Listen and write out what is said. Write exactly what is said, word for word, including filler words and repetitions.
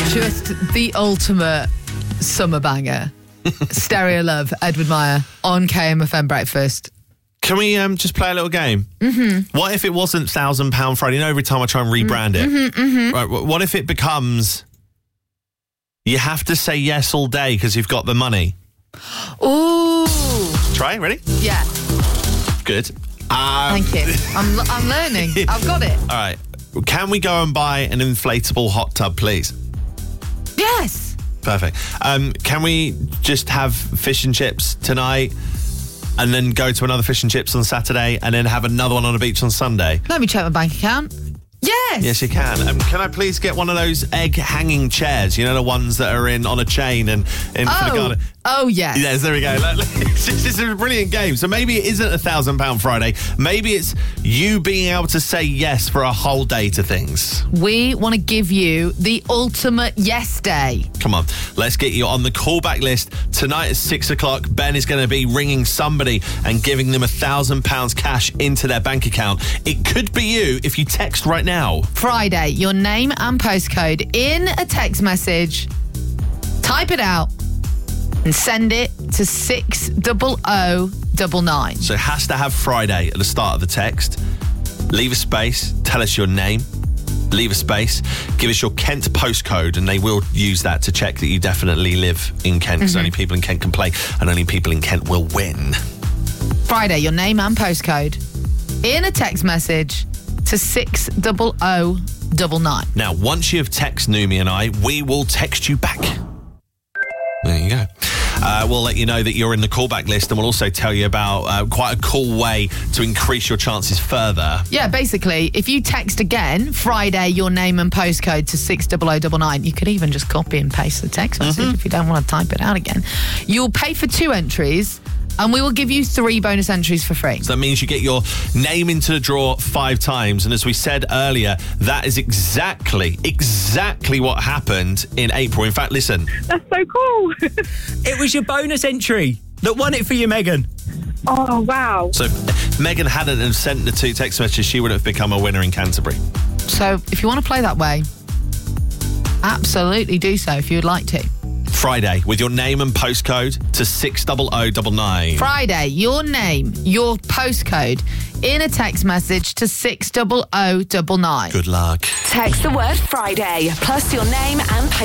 Just the ultimate summer banger. Stereo Love, Edward Meyer on K M F M Breakfast. Can we um, just play a little game? Mm-hmm. What if it wasn't Thousand Pound Friday? You know, every time I try and rebrand it. Mm-hmm, mm-hmm. Right, what if it becomes you have to say yes all day because you've got the money? Ooh. Try, ready? Yeah. Good. Um, Thank you. I'm, I'm learning. I've got it. All right. Can we go and buy an inflatable hot tub, please? Yes. Perfect. Um, can we just have fish and chips tonight and then go to another fish and chips on Saturday and then have another one on the beach on Sunday? Let me check my bank account. Yes. Yes, you can. Um, can I please get one of those egg hanging chairs? You know, the ones that are in on a chain and in for the Oh. garden. Oh, yes. Yes, there we go. This is a brilliant game. So maybe it isn't a thousand pound Friday. Maybe it's you being able to say yes for a whole day to things. We want to give you the ultimate yes day. Come on, let's get you on the callback list. Tonight at six o'clock, Ben is going to be ringing somebody and giving them a thousand pounds cash into their bank account. It could be you if you text right now. Friday, your name and postcode in a text message. Type it out and send it to six double oh double nine. So it has to have Friday at the start of the text. Leave a space, tell us your name, leave a space, give us your Kent postcode, and they will use that to check that you definitely live in Kent, because Mm-hmm. only people in Kent can play and only people in Kent will win. Friday, your name and postcode in a text message to six double oh double nine. Now, once you have texted Numi and I, we will text you back. There you go. Uh, we'll let you know that you're in the callback list, and we'll also tell you about uh, quite a cool way to increase your chances further. Yeah, basically, if you text again, Friday, your name and postcode to six double oh double nine, you could even just copy and paste the text message Mm-hmm. if you don't want to type it out again. You'll pay for two entries, and we will give you three bonus entries for free. So that means you get your name into the draw five times. And as we said earlier, that is exactly, exactly what happened in April. In fact, listen. That's so cool. It was your bonus entry that won it for you, Megan. Oh, wow. So if Megan hadn't have sent the two text messages, she would have become a winner in Canterbury. So if you want to play that way, absolutely do so if you would like to. Friday, with your name and postcode to six double oh double nine. Friday, your name, your postcode in a text message to six double oh double nine. Good luck. Text the word Friday plus your name and